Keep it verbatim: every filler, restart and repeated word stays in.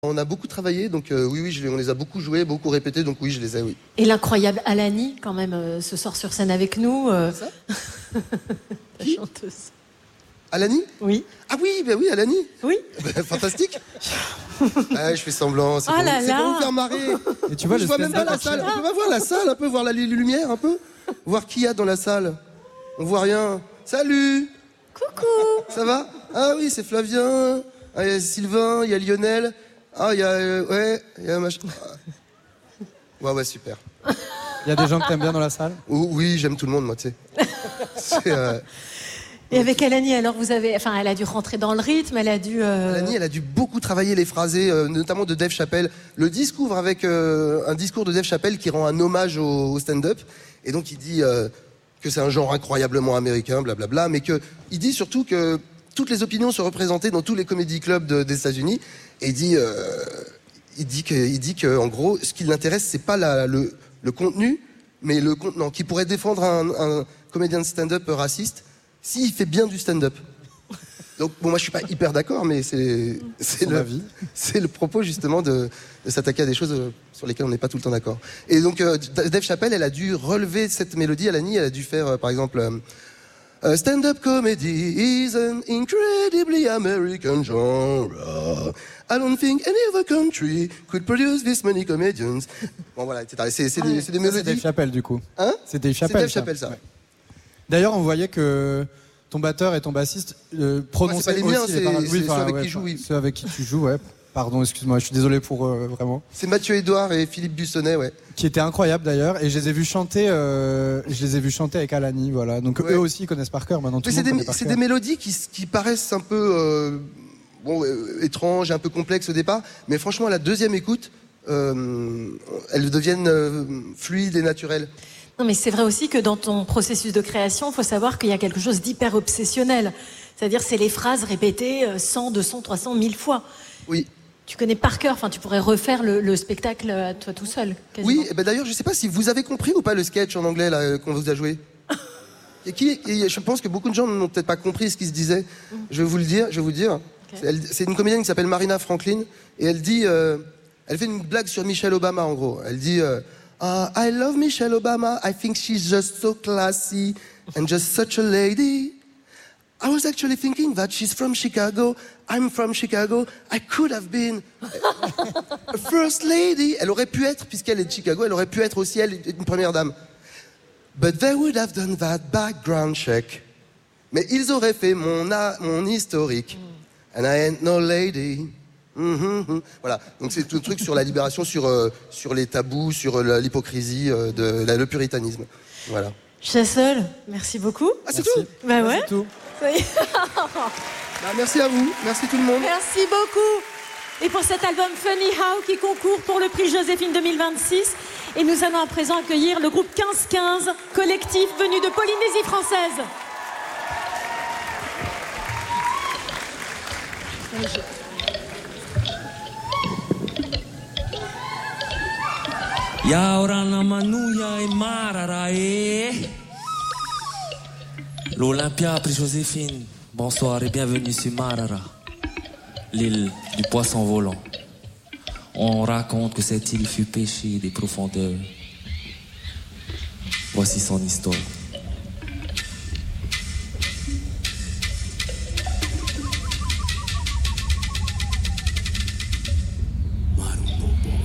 On a beaucoup travaillé, donc euh, oui, oui, je, on les a beaucoup joués, beaucoup répétés, donc oui, je les ai, oui. Et l'incroyable Alani, quand même, euh, ce soir sur scène avec nous. Euh... Ça La chanteuse. Alani ? Oui. Ah oui, ben oui, Alani. Oui. Ben, fantastique. Ah, je fais semblant, c'est oh pour, là c'est là. pour vous faire marrer. Et tu vois, je le vois même pas la salle. On va voir la salle, un peu, voir la lumière, un peu. Voir qui y a dans la salle. On voit rien. Salut. Coucou. Ça va ? Ah oui, c'est Flavien. Ah, il y a Sylvain, il y a Lionel. Ah, il y a... Euh, ouais, il y a machin... Ouais, ouais, super. Il y a des gens que t'aimes bien dans la salle ? Oh, oui, j'aime tout le monde, moi, tu sais. C'est... Euh... Et avec Alani, alors vous avez, enfin, elle a dû rentrer dans le rythme, elle a dû. Euh... Alani, elle a dû beaucoup travailler les phrasés, euh, notamment de Dave Chappelle. Le disque ouvre avec euh, un discours de Dave Chappelle qui rend un hommage au, au stand-up, et donc il dit euh, que c'est un genre incroyablement américain, blablabla, mais que il dit surtout que toutes les opinions sont représentées dans tous les comédie clubs de, des États-Unis, et il dit, euh, il dit que, il dit que, en gros, ce qui l'intéresse, c'est pas la, le, le contenu, mais le contenant, qui pourrait défendre un, un comédien de stand-up raciste. S'il fait bien du stand-up. Donc, bon, moi, je suis pas hyper d'accord, mais c'est, c'est, le, c'est le propos, justement, de, de s'attaquer à des choses sur lesquelles on n'est pas tout le temps d'accord. Et donc, euh, Dave Chappelle, elle a dû relever cette mélodie. Alani, elle a dû faire, euh, par exemple, euh, stand-up comedy is an incredibly American genre. I don't think any other country could produce this many comedians. Bon, voilà, et cetera. C'est, c'est, des, c'est des mélodies. C'est Dave Chappelle, du coup. Hein ? C'est Dave Chappelle. C'est Dave Chappelle, ça. ça. Ouais. D'ailleurs, on voyait que ton batteur et ton bassiste euh, prononçaient ouais, c'est pas les miens, aussi c'est, les paroles. c'est Oui, ceux avec ouais, qui joue, oui. Ceux avec qui tu joues, ouais. Pardon, excuse-moi, je suis désolé pour euh, vraiment. C'est Mathieu Edouard et Philippe Bussonnet, ouais. Qui étaient incroyables d'ailleurs, et je les ai vus chanter, euh, je les ai vus chanter avec Alani, voilà. Donc ouais. Eux aussi ils connaissent par cœur maintenant. Tout Mais le c'est, monde des, par c'est cœur. des mélodies qui, qui paraissent un peu euh, bon, euh, étranges, un peu complexes au départ, mais franchement à la deuxième écoute, euh, elles deviennent euh, fluides et naturelles. Non, mais c'est vrai aussi que dans ton processus de création, il faut savoir qu'il y a quelque chose d'hyper obsessionnel. C'est-à-dire, c'est les phrases répétées cent, deux cents, trois cents, mille fois. Oui. Tu connais par cœur, enfin, tu pourrais refaire le, le spectacle à toi tout seul. Quasiment. Oui, et ben d'ailleurs, je sais pas si vous avez compris ou pas le sketch en anglais là, qu'on vous a joué. Et qui, et je pense que beaucoup de gens n'ont peut-être pas compris ce qui se disait. Mm. Je vais vous le dire, je vais vous dire. Okay. Elle, c'est une comédienne qui s'appelle Marina Franklin, et elle dit, euh, elle fait une blague sur Michelle Obama en gros. Elle dit. Euh, Uh, I love Michelle Obama. I think she's just so classy and just such a lady. I was actually thinking that she's from Chicago. I'm from Chicago. I could have been a first lady. Elle aurait pu être, puisqu'elle est de Chicago, elle aurait pu être aussi elle une première dame. But they would have done that background check. Mais ils auraient fait mon, a, mon historique. And I ain't no lady. Mmh, mmh. Voilà, donc c'est tout le truc sur la libération, sur, euh, sur les tabous, sur euh, l'hypocrisie, euh, de, la, le puritanisme. Voilà. Chassol, merci beaucoup. Ah, c'est merci. tout bah, Bah ouais. C'est tout. bah, merci à vous, merci tout le monde. Merci beaucoup. Et pour cet album Funny How qui concourt pour le prix Joséphine deux mille vingt-six. Et nous allons à présent accueillir le groupe quinze quinze, collectif venu de Polynésie française. Yaorana Manouya et Marara et l'Olympia après Joséphine. Bonsoir et bienvenue sur Marara, l'île du poisson volant. On raconte que cette île fut pêchée des profondeurs. Voici son histoire.